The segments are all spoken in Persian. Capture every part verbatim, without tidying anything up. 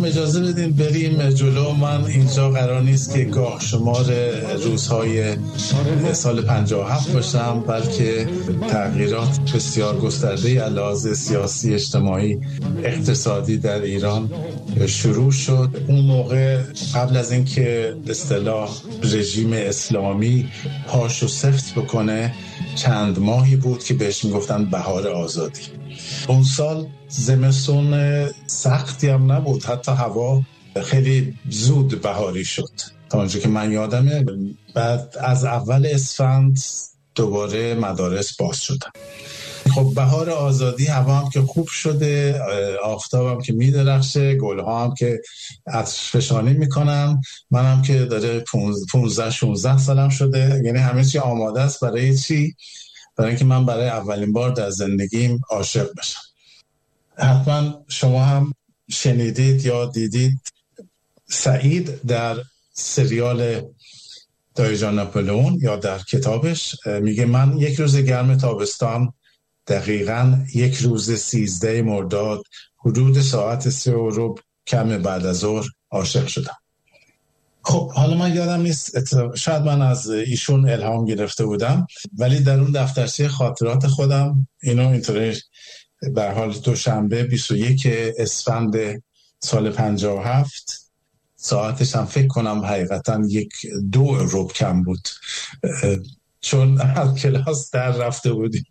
هم اجازه بدین بریم جلو. من اینجا قرار نیست که گاه شمار روزهای سال پنجاه و هفت باشم، بلکه تغییرات بسیار گسترده علاوه سیاسی، اجتماعی، اقتصادی در ایران شروع شد. اون موقع قبل از اینکه به اصطلاح رژیم اسلامی پاشو سفت بکنه چند ماهی بود که بهش میگفتن بهار آزادی. اون سال زمستون سختی هم نبود، حتی هوا خیلی زود بهاری شد تا اونجا که من یادمه. بعد از اول اسفند دوباره مدارس باز شدن. خب بهار آزادی، هوا هم که خوب شده، آفتاب هم که میدرخشه، گل ها هم که عطرفشانی میکنن، منم که داره پونزده شونزده سالم شده، یعنی همه چی آماده است برای چی؟ برای اینکه من برای اولین بار در زندگیم عاشق بشم. حتما شما هم شنیدید یا دیدید سعید در سریال دایجان ناپلئون یا در کتابش میگه من یک روز گرم تابستان دقیقاً یک روز سیزده مرداد حدود ساعت سه و ربع کم بعد از ظهر عاشق شدم. خب حالا من یادم نیست، شاید من از ایشون الهام گرفته بودم، ولی در اون دفترچه خاطرات خودم اینو اینطوری به حال دوشنبه بیست و یک اسفند سال پنجاه و هفت، ساعتش هم فکر کنم حقیقتا یک دو ربع کم بود، چون از کلاس در رفته بودیم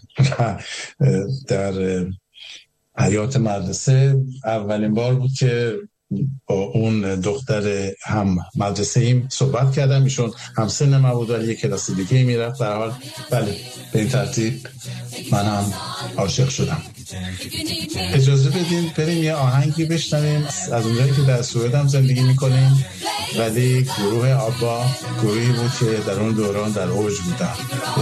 در حیات مدرسه. اولین بار بود که با اون دختر هم مدرسه ایم صحبت کردم، ایشون هم سن من بود ولی یک کلاس دیگه میرفت. در حال بله به این ترتیب من هم عاشق شدم. اجازه بدین بریم یه آهنگی بشنویم از اونجایی که در سوئد هم زندگی میکنیم، ولی گروه آبا گروهی بود که در اون دوران در اوج بودن.